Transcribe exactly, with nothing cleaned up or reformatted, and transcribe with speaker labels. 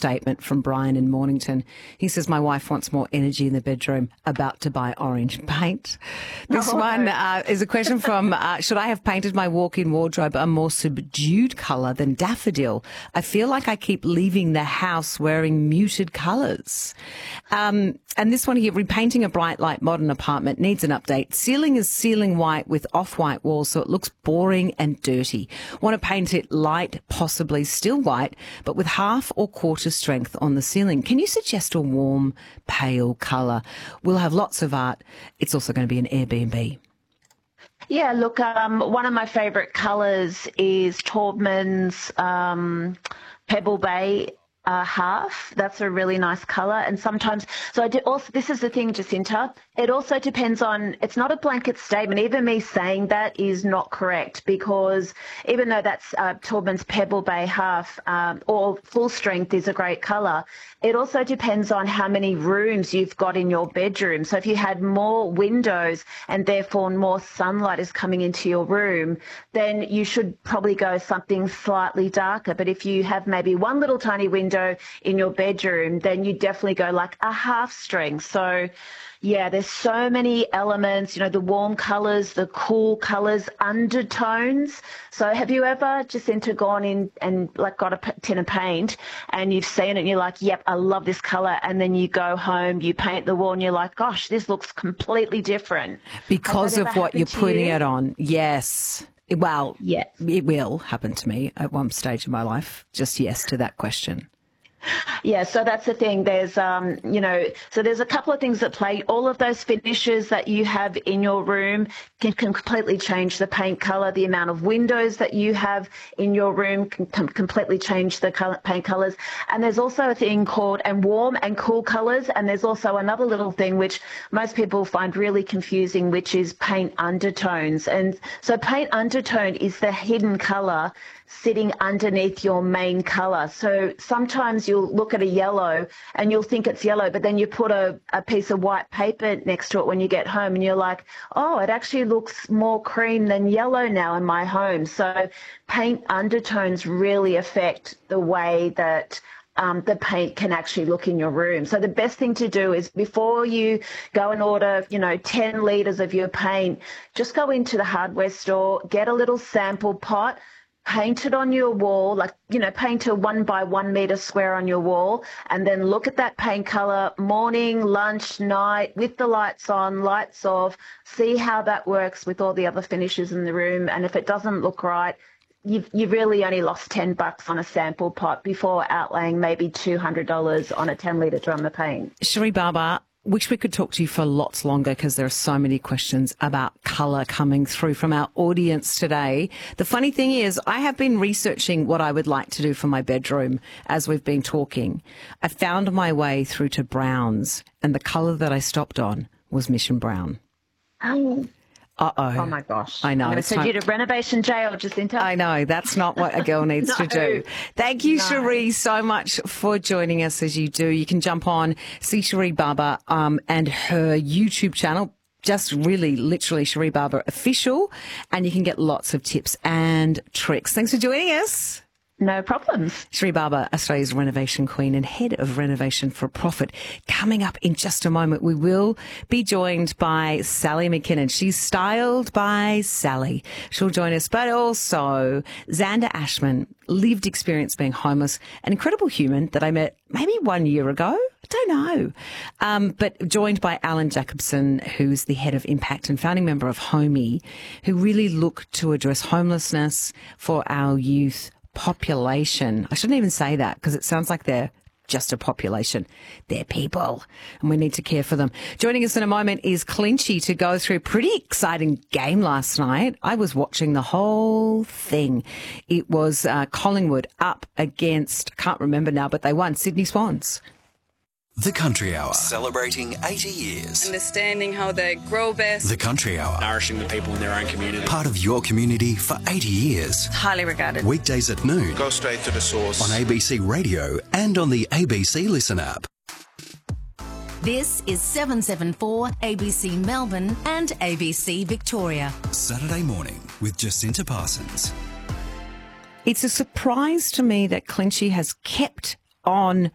Speaker 1: statement from Brian in Mornington. He says, my wife wants more energy in the bedroom, about to buy orange paint. This
Speaker 2: Oh,
Speaker 1: one
Speaker 2: no.
Speaker 1: uh, is a question from, uh, should I have painted my walk-in wardrobe a more subdued colour than daffodil? I feel like I keep leaving the house wearing muted colours. Um, and this one here, repainting a bright light modern apartment needs an update. Ceiling is ceiling white with off-white walls, so it looks boring and dirty. Want to paint it light, possibly still white, but with half or quarter strength on the ceiling. Can you suggest a warm, pale colour? We'll have lots of art. It's also going to be an Airbnb.
Speaker 2: Yeah, look, um, one of my favourite colours is Taubman's um, Pebble Bay uh, half. That's a really nice colour. And sometimes, so I do also, this is the thing, Jacinta, it also depends on, it's not a blanket statement. Even me saying that is not correct, because even though that's uh, Taubman's Pebble Bay half um, or full strength is a great colour, it also depends on how many rooms you've got in your bedroom. So if you had more windows and therefore more sunlight is coming into your room, then you should probably go something slightly darker. But if you have maybe one little tiny window in your bedroom, then you definitely go like a half strength. So yeah, there's so many elements, you know, the warm colours, the cool colours, undertones. So have you ever, Jacinta, gone in and like got a p- tin of paint and you've seen it and you're like, yep, I love this colour, and then you go home, you paint the wall and you're like, gosh, this looks completely different.
Speaker 1: Because of what you're putting
Speaker 2: you?
Speaker 1: it on. Yes. Well,
Speaker 2: Yes.
Speaker 1: it will happen to me at one stage in my life. Just yes to that question.
Speaker 2: Yeah, so that's the thing. There's, um, you know, so there's a couple of things that play. All of those finishes that you have in your room can, can completely change the paint colour. The amount of windows that you have in your room can com- completely change the colour, paint colours. And there's also a thing called, and warm and cool colours. And there's also another little thing which most people find really confusing, which is paint undertones. And so paint undertone is the hidden colour sitting underneath your main colour. So sometimes you'll look at a yellow and you'll think it's yellow, but then you put a, a piece of white paper next to it when you get home and you're like, oh, it actually looks more cream than yellow now in my home. So paint undertones really affect the way that Um, the paint can actually look in your room. So the best thing to do is before you go and order, you know, ten litres of your paint, just go into the hardware store, get a little sample pot, paint it on your wall, like, you know, paint a one by one metre square on your wall, and then look at that paint colour morning, lunch, night, with the lights on, lights off, see how that works with all the other finishes in the room. And if it doesn't look right, You've, you've really only lost ten bucks on a sample pot before outlaying maybe two hundred dollars on a ten litre drum of paint.
Speaker 1: Cherie Barber, wish we could talk to you for lots longer because there are so many questions about colour coming through from our audience today. The funny thing is, I have been researching what I would like to do for my bedroom as we've been talking. I found my way through to browns, and the colour that I stopped on was Mission Brown.
Speaker 2: Oh.
Speaker 1: Uh-oh.
Speaker 2: Oh, my gosh.
Speaker 1: I know.
Speaker 2: I'm going to
Speaker 1: It's
Speaker 2: send
Speaker 1: time-
Speaker 2: you to renovation jail, Jacinta.
Speaker 1: I know. That's not what a girl needs
Speaker 2: No.
Speaker 1: to do. Thank you,
Speaker 2: No.
Speaker 1: Cherie, so much for joining us as you do. You can jump on, see Cherie Barber um, and her YouTube channel. Just really, literally, Cherie Barber Official. And you can get lots of tips and tricks. Thanks for joining us.
Speaker 2: No problems.
Speaker 1: Cherie Barber, Australia's renovation queen and head of Renovation for Profit. Coming up in just a moment, we will be joined by Sally McKinnon. She's styled by Sally. She'll join us, but also Xander Ashman, lived experience being homeless, an incredible human that I met maybe one year ago. I don't know. Um, but joined by Alan Jacobson, who's the head of Impact and founding member of Homey, who really look to address homelessness for our youth population. I shouldn't even say that because it sounds like they're just a population. They're people and we need to care for them. Joining us in a moment is Clinchy to go through a pretty exciting game last night. I was watching the whole thing. It was uh, Collingwood up against, can't remember now, but they won, Sydney Swans.
Speaker 3: The Country Hour, celebrating eighty years.
Speaker 4: Understanding how they grow best.
Speaker 3: The Country Hour,
Speaker 5: nourishing the people in their own community.
Speaker 3: part of your community for eighty years.
Speaker 4: Highly regarded.
Speaker 3: Weekdays at noon
Speaker 5: Go straight to the source.
Speaker 3: on A B C Radio and on the A B C Listen app.
Speaker 6: This is seven seventy-four A B C Melbourne and A B C Victoria.
Speaker 3: Saturday morning with Jacinta Parsons.
Speaker 1: It's a surprise to me that Clinchy has kept on